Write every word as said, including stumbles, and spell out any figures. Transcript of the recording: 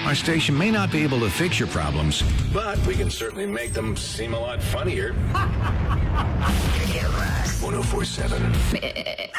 Our station may not be able to fix your problems, but we can certainly make them seem a lot funnier. one oh four point seven